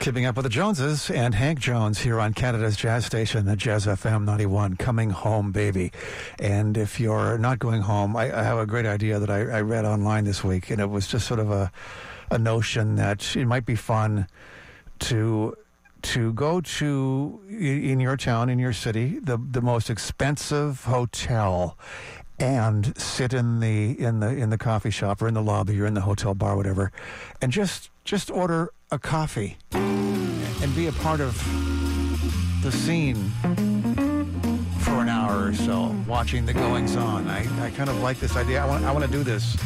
Keeping Up with the Joneses and Hank Jones here on Canada's jazz station, the Jazz FM 91, Coming Home Baby. And if you're not going home, I have a great idea that I read online this week, and it was just sort of a notion that it might be fun to go to, in your town, in your city, the most expensive hotel and sit in the coffee shop or in the lobby or in the hotel bar, whatever, and just order a coffee and be a part of the scene for an hour or so, watching the goings on. I kind of like this idea. I want to do this.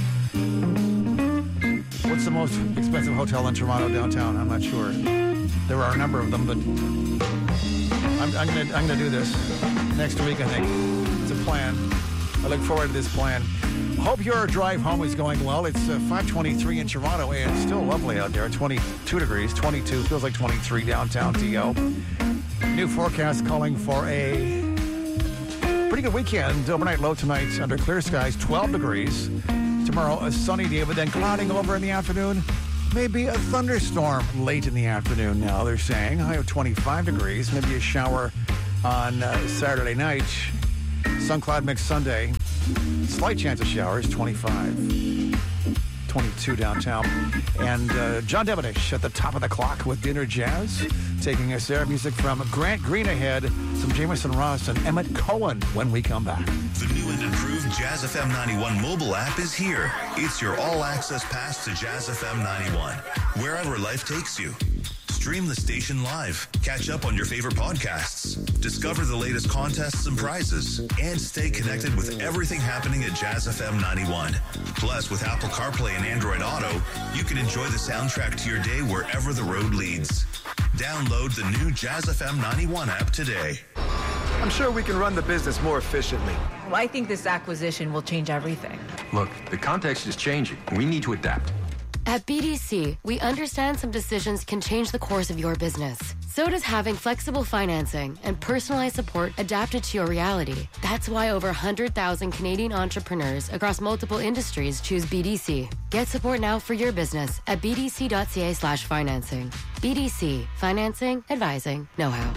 What's the most expensive hotel in Toronto downtown? I'm not sure. There are a number of them, but I'm gonna do this next week. I think it's a plan. I look forward to this plan. Hope your drive home is going well. It's 5:23 in Toronto, and it's still lovely out there. 22 degrees, 22, feels like 23 downtown TO. New forecast calling for a pretty good weekend. Overnight low tonight under clear skies, 12 degrees. Tomorrow, a sunny day, but then clouding over in the afternoon. Maybe a thunderstorm late in the afternoon now, they're saying. High of 25 degrees. Maybe a shower on Saturday night. Sun cloud mix Sunday. Slight chance of showers, 25. 22 downtown. And John Devonish at the top of the clock with Dinner Jazz. Taking us there. Music from Grant Green ahead. Some Jameson Ross and Emmett Cohen when we come back. The new and improved Jazz FM 91 mobile app is here. It's your all-access pass to Jazz FM 91, wherever life takes you. Stream the station live, catch up on your favorite podcasts, discover the latest contests and prizes, and stay connected with everything happening at Jazz FM 91. Plus, with Apple CarPlay and Android Auto, you can enjoy the soundtrack to your day wherever the road leads. Download the new Jazz FM 91 app today. I'm sure we can run the business more efficiently. Well, I think this acquisition will change everything. Look, the context is changing. We need to adapt. At BDC, we understand some decisions can change the course of your business. So does having flexible financing and personalized support adapted to your reality. That's why over 100,000 Canadian entrepreneurs across multiple industries choose BDC. Get support now for your business at bdc.ca/financing. BDC. Financing, advising, know-how.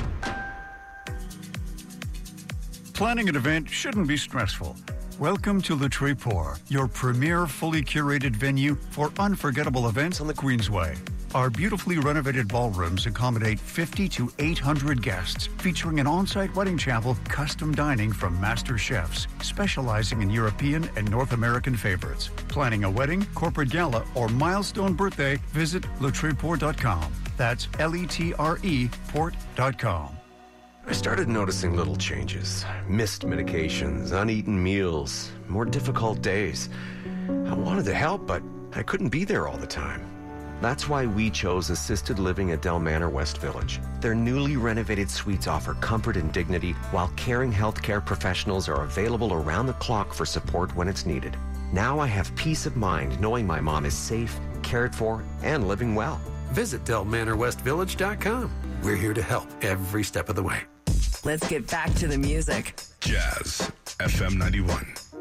Planning an event shouldn't be stressful. Welcome to Le Tréport, your premier fully curated venue for unforgettable events on the Queensway. Our beautifully renovated ballrooms accommodate 50 to 800 guests, featuring an on-site wedding chapel, custom dining from master chefs, specializing in European and North American favorites. Planning a wedding, corporate gala, or milestone birthday, visit letreport.com. That's LETRE port.com. I started noticing little changes. Missed medications, uneaten meals, more difficult days. I wanted to help, but I couldn't be there all the time. That's why we chose assisted living at Del Manor West Village. Their newly renovated suites offer comfort and dignity, while caring healthcare professionals are available around the clock for support when it's needed. Now I have peace of mind knowing my mom is safe, cared for, and living well. Visit DelManorWestVillage.com. We're here to help every step of the way. Let's get back to the music. Jazz FM 91.